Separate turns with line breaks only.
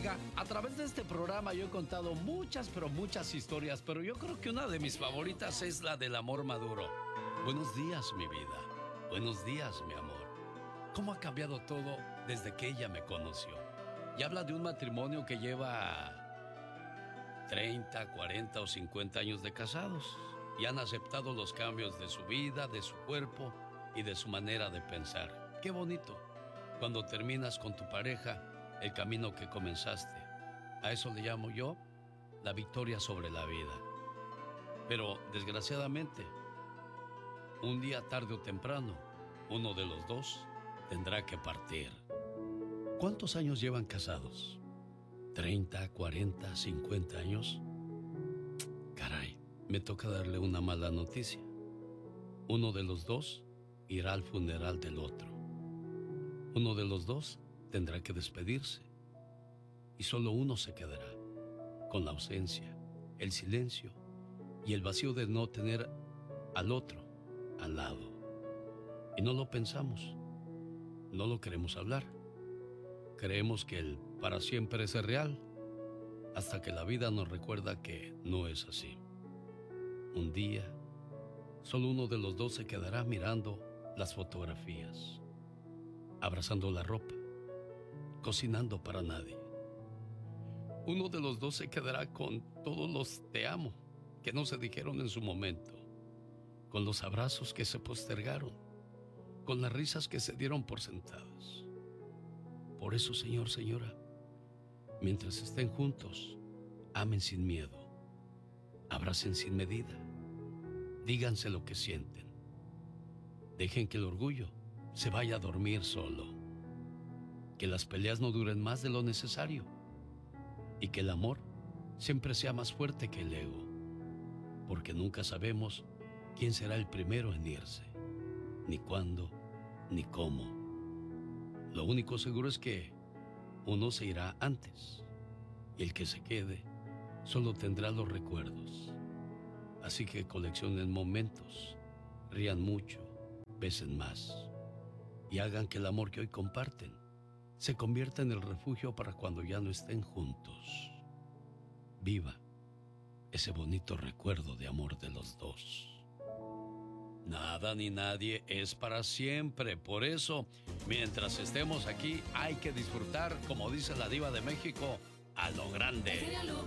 Oiga, a través de este programa yo he contado muchas, pero muchas historias, pero yo creo que una de mis favoritas es la del amor maduro. Buenos días, mi vida. Buenos días, mi amor. ¿Cómo ha cambiado todo desde que ella me conoció? Y habla de un matrimonio que lleva 30, 40 o 50 años de casados y han aceptado los cambios de su vida, de su cuerpo y de su manera de pensar. Qué bonito cuando terminas con tu pareja el camino que comenzaste. A eso le llamo yo la victoria sobre la vida. Pero desgraciadamente, un día tarde o temprano, uno de los dos tendrá que partir. ¿Cuántos años llevan casados? ¿30, 40, 50 años? Caray, me toca darle una mala noticia. Uno de los dos irá al funeral del otro. Uno de los dos tendrá que despedirse y solo uno se quedará con la ausencia, el silencio y el vacío de no tener al otro al lado. Y no lo pensamos, no lo queremos hablar. Creemos que el para siempre es real hasta que la vida nos recuerda que no es así. Un día, solo uno de los dos se quedará mirando las fotografías, abrazando la ropa, cocinando para nadie. Uno de los dos se quedará con todos los te amo que no se dijeron en su momento, con los abrazos que se postergaron, con las risas que se dieron por sentadas. Por eso, señor, señora, mientras estén juntos, amen sin miedo, abracen sin medida, díganse lo que sienten. Dejen que el orgullo se vaya a dormir solo. Que las peleas no duren más de lo necesario y que el amor siempre sea más fuerte que el ego, porque nunca sabemos quién será el primero en irse, ni cuándo, ni cómo. Lo único seguro es que uno se irá antes y el que se quede solo tendrá los recuerdos. Así que coleccionen momentos, rían mucho, besen más y hagan que el amor que hoy comparten se convierta en el refugio para cuando ya no estén juntos. Viva ese bonito recuerdo de amor de los dos. Nada ni nadie es para siempre. Por eso, mientras estemos aquí, hay que disfrutar, como dice la diva de México, a lo grande.